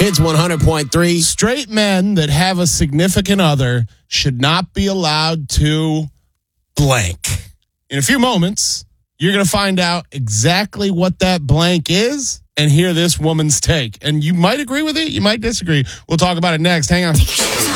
Hits 100.3. Straight men that have a significant other should not be allowed to blank. In a few moments, you're going to find out exactly what that blank is and hear this woman's take. And you might agree with it. You might disagree. We'll talk about it next. Hang on.